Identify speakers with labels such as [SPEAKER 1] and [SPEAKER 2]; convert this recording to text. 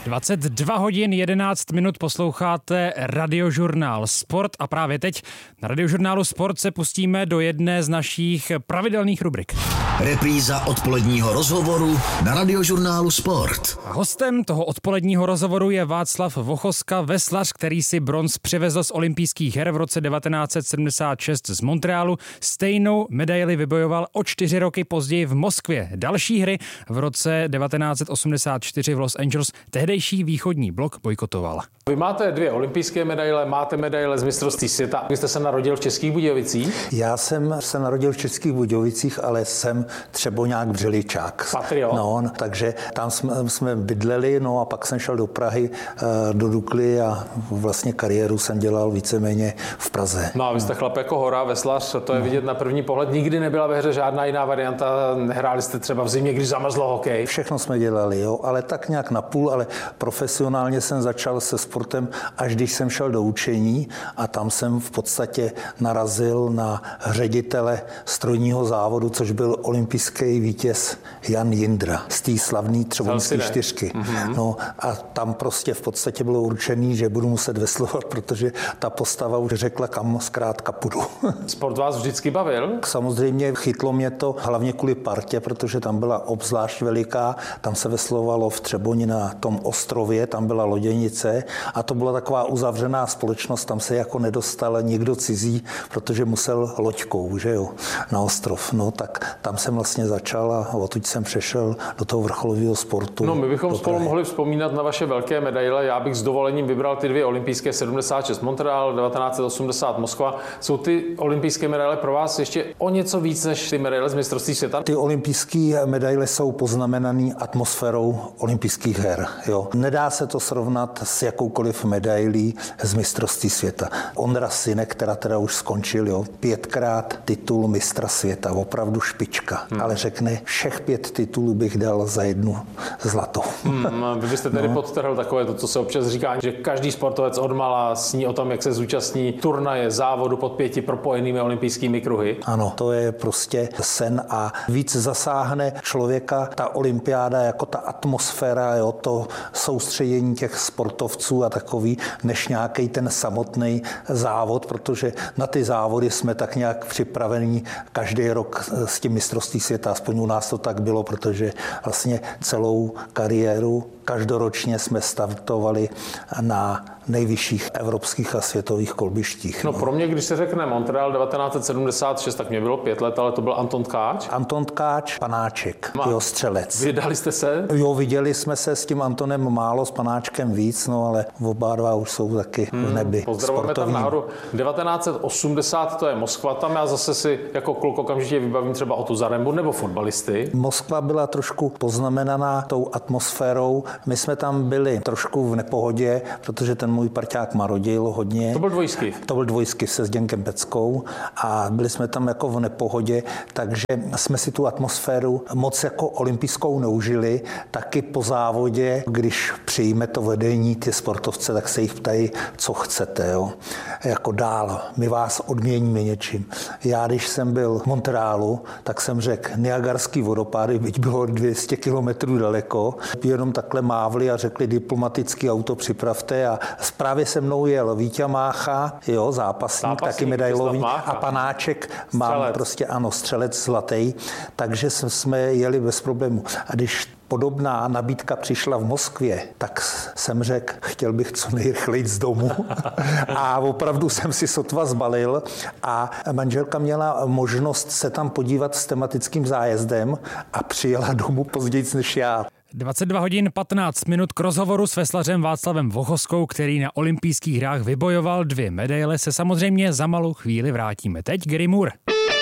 [SPEAKER 1] 22 hodin 11 minut posloucháte Radiožurnál Sport a právě teď na Radiožurnálu Sport se pustíme do jedné z našich pravidelných rubrik.
[SPEAKER 2] Repríza odpoledního rozhovoru na Radiožurnálu Sport.
[SPEAKER 1] A hostem toho odpoledního rozhovoru je Václav Vochoska, veslař, který si bronz přivezl z olympijských her v roce 1976 z Montrealu. Stejnou medaili vybojoval o 4 roky později v Moskvě. Další hry v roce 1984 v Los Angeles tehdejší východní blok bojkotoval.
[SPEAKER 3] Vy máte 2 olympijské medaile, máte medaile z mistrovství světa. Vy jste se narodil v Českých Budějovicích?
[SPEAKER 4] Já jsem se narodil v Českých Budějovicích, ale jsem Třeboňák Břiličák.
[SPEAKER 3] Patriot.
[SPEAKER 4] No, takže tam jsme bydleli, no a pak jsem šel do Prahy, do Dukly a vlastně kariéru jsem dělal víceméně v Praze.
[SPEAKER 3] No a vy jste chlap jako hora, veslař, to je vidět na první pohled. Nikdy nebyla ve hře žádná jiná varianta, nehráli jste třeba v zimě, když zamrzlo hokej?
[SPEAKER 4] Všechno jsme dělali, jo, ale tak nějak napůl, ale profesionálně jsem začal se sportem, až když jsem šel do učení a tam jsem v podstatě narazil na ředitele strojního závodu, což byl olympijský vítěz Jan Jindra z té slavné třeboňské 4. No a tam prostě v podstatě bylo určený, že budu muset veslovat, protože ta postava už řekla, kam zkrátka půjdu.
[SPEAKER 3] Sport vás vždycky bavil?
[SPEAKER 4] Samozřejmě chytlo mě to hlavně kvůli partě, protože tam byla obzvlášť veliká, tam se veslovalo v Třeboni na tom ostrově, tam byla loděnice a to byla taková uzavřená společnost, tam se jako nedostal nikdo cizí, protože musel loďkou, že jo, na ostrov. No tak tam jsem vlastně začal a odtud jsem přešel do toho vrcholového sportu.
[SPEAKER 3] No my bychom spolu mohli vzpomínat na vaše velké medaile. Já bych s dovolením vybral ty 2 olympijské 76 Montreal, 1980 Moskva. Jsou ty olympijské medaile pro vás ještě o něco víc než ty medaile z mistrovství světa?
[SPEAKER 4] Ty olympijské medaile jsou poznamenaný atmosférou olympijských her. Jo. Nedá se to srovnat s jakoukoliv medailí z mistrovství světa. Ondra Synek, která teda už skončil, jo, 5krát titul mistra světa, opravdu špička. Ale řekne, všech 5 titulů bych dal za 1 zlatou.
[SPEAKER 3] Vy byste tedy podtrhl takové to, co se občas říká, že každý sportovec odmala sní o tom, jak se zúčastní turnaje, závodu pod 5 propojenými olympijskými kruhy.
[SPEAKER 4] Ano, to je prostě sen a víc zasáhne člověka ta olympiáda jako ta atmosféra, jo, to soustředění těch sportovců a takový, než nějaký ten samotný závod, protože na ty závody jsme tak nějak připravení každý rok s tím mistrovství světa, aspoň u nás to tak bylo, protože vlastně celou kariéru každoročně jsme startovali na nejvyšších evropských a světových kolbištích.
[SPEAKER 3] No pro mě, když se řekne Montreal 1976, tak mě bylo 5 let, ale to byl Anton Tkáč.
[SPEAKER 4] Anton Tkáč, Panáček, jeho střelec.
[SPEAKER 3] Vydali jste se?
[SPEAKER 4] Jo, viděli jsme se s tím Antonem málo, s Panáčkem víc, no ale oba dva už jsou taky v nebi.
[SPEAKER 3] Pozdravujeme tam nahoru. 1980 to je Moskva, tam já zase si jako kluk okamžitě vybavím třeba Otu Zarembu nebo fotbalisty.
[SPEAKER 4] Moskva byla trošku poznamenaná tou atmosférou. My jsme tam byli trošku v nepohodě, protože ten můj parťák marodil hodně.
[SPEAKER 3] To byl dvojskyv?
[SPEAKER 4] To byl dvojskyv se Zděnkem Peckou a byli jsme tam jako v nepohodě, takže jsme si tu atmosféru moc jako olympijskou neužili. Taky po závodě, když přijme to vedení ty sportovce, tak se jich ptají, co chcete, jo? Jako dál, my vás odměníme něčím. Já, když jsem byl v Montrealu, tak jsem řekl Niagarský vodopády, byť bylo 200 kilometrů daleko, jenom takhle mávli a řekli diplomatický auto připravte a právě se mnou jel Víťa Mácha, jo, zápasník taky medailový a Panáček mám prostě ano, střelec zlatý, takže jsme jeli bez problému. A když podobná nabídka přišla v Moskvě, tak jsem řekl, chtěl bych co nejrychleji z domu a opravdu jsem si sotva zbalil a manželka měla možnost se tam podívat s tematickým zájezdem a přijela domů později než já.
[SPEAKER 1] 22 hodin 15 minut k rozhovoru s veslařem Václavem Vochoskou, který na olympijských hrách vybojoval 2 medaile, se samozřejmě za malou chvíli vrátíme. Teď Gary Moore.